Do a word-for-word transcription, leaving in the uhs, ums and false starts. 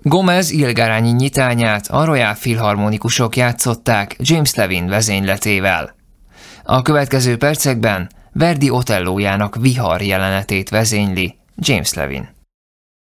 Gomez ilgárányi nyitányát a Royal Philharmonikusok játszották James Levin vezényletével. A következő percekben Verdi Otellójának Vihar jelenetét vezényli James Levin.